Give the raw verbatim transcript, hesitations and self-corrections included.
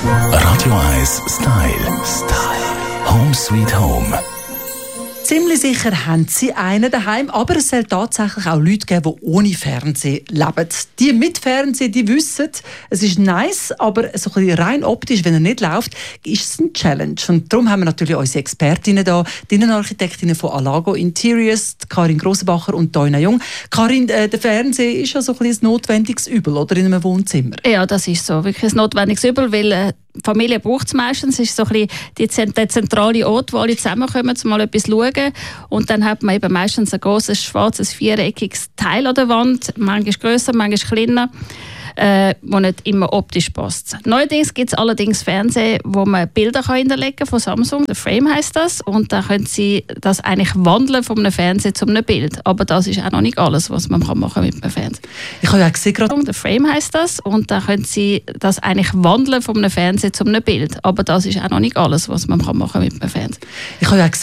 Radio eins Style. Style. Home Sweet Home. Ziemlich sicher haben sie einen daheim, aber es soll tatsächlich auch Leute geben, die ohne Fernsehen leben. Die mit Fernsehen, die wissen, es ist nice, aber so ein bisschen rein optisch, wenn er nicht läuft, ist es ein Challenge. Und darum haben wir natürlich unsere Expertinnen da, die Innenarchitektinnen von Alago Interiors, Karin Grossenbacher und Doina Jung. Karin, äh, der Fernseher ist ja so ein bisschen ein notwendiges Übel, oder, in einem Wohnzimmer? Ja, das ist so, wirklich ein notwendiges Übel, weil äh, die Familie braucht es meistens. Es ist so ein bisschen die, der zentrale Ort, wo alle zusammenkommen, um mal etwas zu schauen. Und dann hat man eben meistens ein grosses, schwarzes, viereckiges Teil an der Wand, manchmal grösser, manchmal kleiner, äh, wo nicht immer optisch passt. Neuerdings gibt es allerdings Fernsehen, wo man Bilder kann hinterlegen kann von Samsung. Der Frame heisst das. Und da können Sie das eigentlich wandeln von einem Fernseher zu einem Bild. Aber das ist auch noch nicht alles, was man machen kann mit einem Fernseher. Ich habe ja gesehen, gerade der Frame heisst das. Und da können Sie das eigentlich wandeln von einem Fernseher zu einem Bild. Aber das ist auch noch nicht alles, was man machen kann mit einem Fernseher. Ich habe ja gesehen,